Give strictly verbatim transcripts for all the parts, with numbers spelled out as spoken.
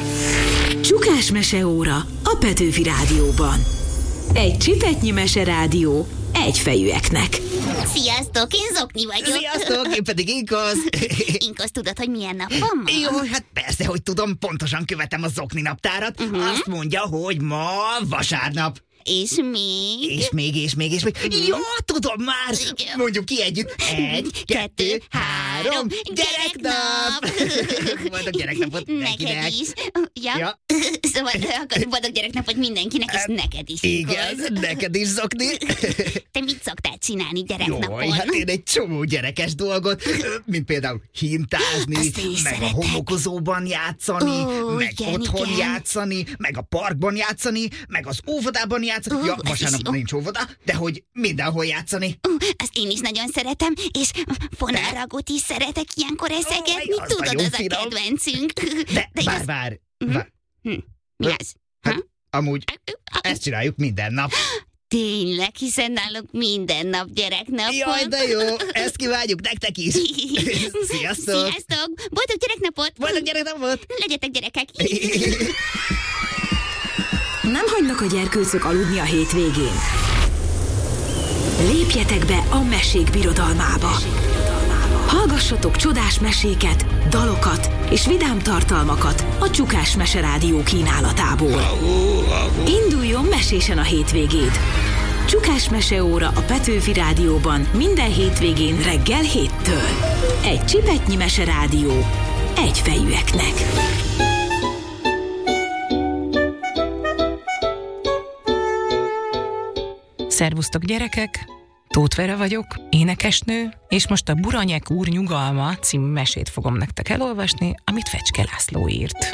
Csukás meseóra a Petőfi Rádióban. Egy csipetnyi meserádió egyfejűeknek. Sziasztok, én Zokni vagyok. Sziasztok, én pedig Inkoz. Inkoz, tudod, hogy milyen nap van ma? Jó, hát persze, hogy tudom, pontosan követem a Zokni naptárat. Uh-huh. Azt mondja, hogy ma vasárnap. És még? És még, és még, és még. Uh-huh. Jó, tudom már. Igen. Mondjuk ki együtt. Egy, kettő, három. Gyereknap! Boldog gyereknapot mindenkinek. Neked is. Ja. Ja. Szóval akkor boldog gyereknapot mindenkinek, és neked is. Igen, Inkoz. neked is, Zokni. Te mit szoktál csinálni gyereknapon? Jaj, hát én egy csomó gyerekes dolgot, mint például hintázni, Azt én is meg szeretek. a homokozóban játszani, Ó, meg igen, otthon igen. játszani, meg a parkban játszani, meg az óvodában játszani. Ó, Ja, ez is vasárnap jó. nincs óvoda, de hogy mindenhol játszani. Uh, Azt én is nagyon szeretem, és fonárragot is szeretek ilyenkor eszegetni. az Tudod, nagyon az a finom. kedvencünk. De, De vár, igaz- vár, Mhm. vár. Hm. Mi az? Hát, Ha? amúgy ezt csináljuk minden nap. Tényleg, hiszen nálunk minden nap gyereknap Jaj, van. de jó, ezt kívánjuk nektek is. Sziasztok! Sziasztok! Boldog gyereknapot! Boldog gyereknapot! Legyetek gyerekek! Nem hagynak a gyerkőcök aludni a hétvégén. Lépjetek be a mesék birodalmába. Hallgassatok csodás meséket, dalokat és vidám tartalmakat a Csukás Meserádió kínálatából. Induljon mesésen a hétvégéd! Csukás meseóra a Petőfi Rádióban minden hétvégén reggel héttől. Egy csipetnyi meserádió egyfejűeknek. Szervusztok gyerekek! Tóth Vera vagyok, énekesnő, és most a Buranyek úr nyugalma című mesét fogom nektek elolvasni, amit Fecske László írt.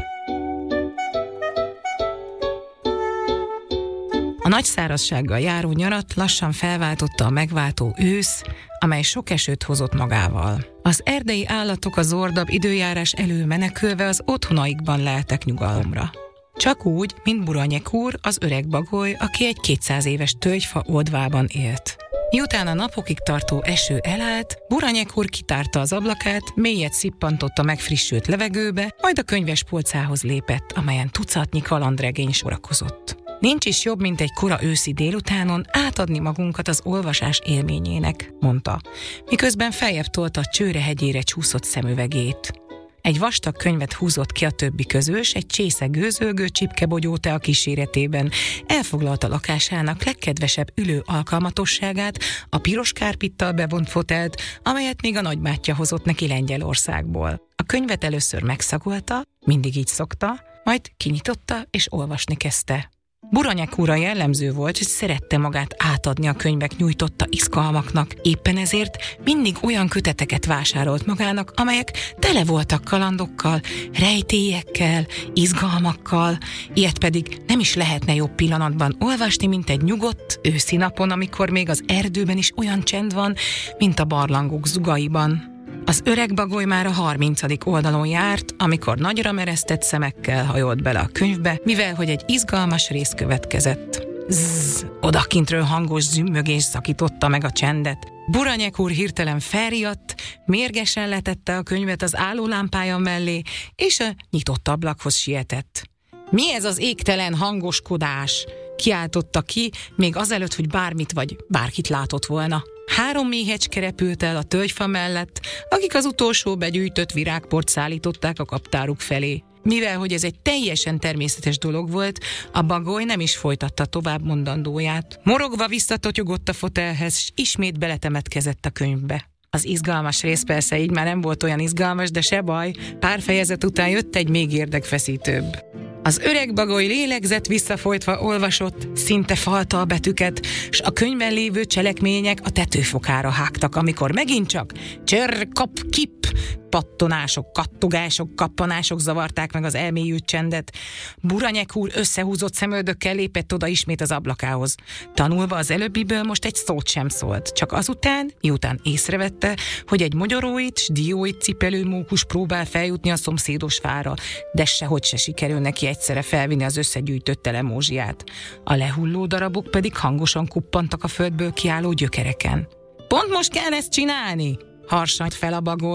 A nagy szárazsággal járó nyarat lassan felváltotta a megváltó ősz, amely sok esőt hozott magával. Az erdei állatok a zordab időjárás elől menekülve az otthonaikban leltek nyugalomra. Csak úgy, mint Buranyek úr, az öreg bagoly, aki egy kétszáz éves tölgyfa oldvában élt. Miután a napokig tartó eső elállt, Buranyek úr kitárta az ablakát, mélyet szippantott a megfrissült levegőbe, majd a könyvespolcához lépett, amelyen tucatnyi kalandregény sorakozott. Nincs is jobb, mint egy kora őszi délutánon átadni magunkat az olvasás élményének, mondta, miközben feljebb tolta a Csőrehegyére csúszott szemüvegét. Egy vastag könyvet húzott ki a többi közös, egy csésze gőzölgő csipkebogyó tea kíséretében, elfoglalta lakásának legkedvesebb ülő alkalmatosságát, a piros kárpittal bevont fotelt, amelyet még a nagybátyja hozott neki Lengyelországból. A könyvet először megszagolta, mindig így szokta, majd kinyitotta és olvasni kezdte. Buranyek úrra jellemző volt, hogy szerette magát átadni a könyvek nyújtotta izgalmaknak. Éppen ezért mindig olyan köteteket vásárolt magának, amelyek tele voltak kalandokkal, rejtélyekkel, izgalmakkal. Ilyet pedig nem is lehetne jobb pillanatban olvasni, mint egy nyugodt őszi napon, amikor még az erdőben is olyan csend van, mint a barlangok zugaiban. Az öreg bagoly már a harmincadik oldalon járt, amikor nagyra meresztett szemekkel hajolt bele a könyvbe, mivel hogy egy izgalmas rész következett. Zzz, odakintről hangos zümmögés szakította meg a csendet. Buranyek úr hirtelen felriadt, mérgesen letette a könyvet az állólámpája mellé, és a nyitott ablakhoz sietett. Mi ez az égtelen hangoskodás? Kiáltotta ki, még azelőtt, hogy bármit vagy bárkit látott volna. Három méhecske repült el a tölgyfa mellett, akik az utolsó begyűjtött virágport szállították a kaptáruk felé. Mivel hogy ez egy teljesen természetes dolog volt, a bagoly nem is folytatta tovább mondandóját. Morogva visszatotyogott a fotelhez, s ismét beletemetkezett a könyvbe. Az izgalmas rész persze így már nem volt olyan izgalmas, de se baj, pár fejezet után jött egy még érdekfeszítőbb. Az öreg bagoly lélegzett visszafolytva olvasott, szinte falta a betűket, s a könyvben lévő cselekmények a tetőfokára hágtak, amikor megint csak csörr, kap, kip, pattonások, kattogások, kappanások zavarták meg az elmélyült csendet. Buranyek úr összehúzott szemöldökkel lépett oda ismét az ablakához. Tanulva az előbbiből most egy szót sem szólt, csak azután, miután észrevette, hogy egy mogyoróit s dióit cipelő mókus próbál feljutni a szomszédos fára, de sehogy se sikerül neki egyszerre felvinni az összegyűjtött telemózsiát. A lehulló darabok pedig hangosan kuppantak a földből kiálló gyökereken. Pont most kell ezt csinálni? Harsant fel a bagoly.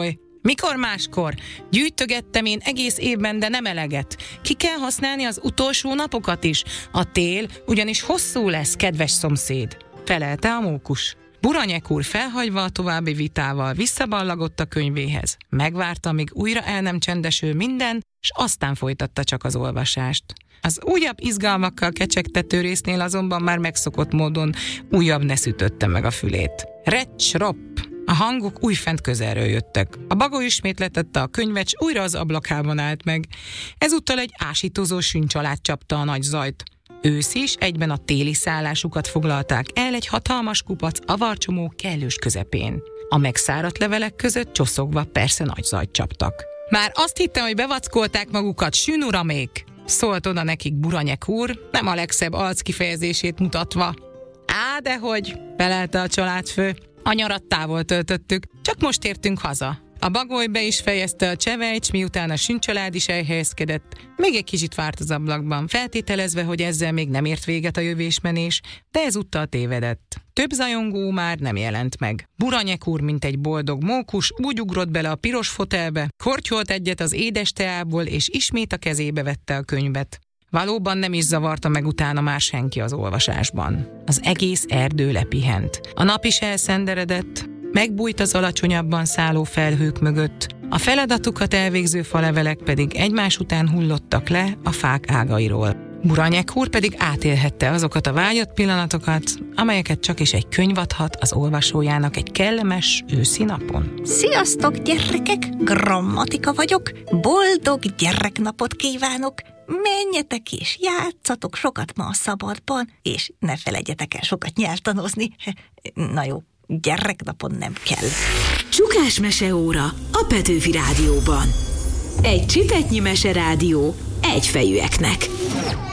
Mikor máskor? Gyűjtögettem én egész évben, de nem eleget. Ki kell használni az utolsó napokat is. A tél ugyanis hosszú lesz, kedves szomszéd, felelte a mókus. Buranyek úr felhagyva a további vitával visszaballagott a könyvéhez. Megvárta, míg újra el nem csendesül minden, és aztán folytatta csak az olvasást. Az újabb izgalmakkal kecsegtető résznél azonban már megszokott módon újabb ne sütötte meg a fülét. Recs, ropp! A hangok újfent közelről jöttek. A bagoly ismétletette a könyvet, s újra az ablakában állt meg. Ezúttal egy ásítozó sünncsalád csapta a nagy zajt. Ősz is, egyben a téli szállásukat foglalták el egy hatalmas kupac avarcsomó kellős közepén. A megszáradt levelek között csoszogva persze nagy zajt csaptak. Már azt hittem, hogy bevackolták magukat, sün uramék! Szólt oda nekik Buranyek úr, nem a legszebb arckifejezését mutatva. Á, dehogy, felelte a családfő. A nyarat távol töltöttük, csak most értünk haza. A bagoly be is fejezte a csevejt, miután a sünncsalád is elhelyezkedett. Még egy kicsit várt az ablakban, feltételezve, hogy ezzel még nem ért véget a jövésmenés, de ezúttal tévedett. Több zajongó már nem jelent meg. Buranyek úr, mint egy boldog mókus, úgy ugrott bele a piros fotelbe, kortyolt egyet az édes teából, és ismét a kezébe vette a könyvet. Valóban nem is zavarta meg utána már senki az olvasásban. Az egész erdő lepihent. A nap is elszenderedett, megbújt az alacsonyabban szálló felhők mögött, a feladatukat elvégző falevelek pedig egymás után hullottak le a fák ágairól. Buranyek úr pedig átélhette azokat a vágyott pillanatokat, amelyeket csak is egy könyv adhat az olvasójának egy kellemes őszi napon. Sziasztok, gyerekek! Grammatika vagyok, boldog gyereknapot kívánok! Menjetek és játszatok sokat ma a szabadban, és ne felejtjetek el sokat nyelvtanozni. Na jó, gyereknapon nem kell. Csukás meseóra a Petőfi Rádióban. Egy csipetnyi meserádió egyfejűeknek.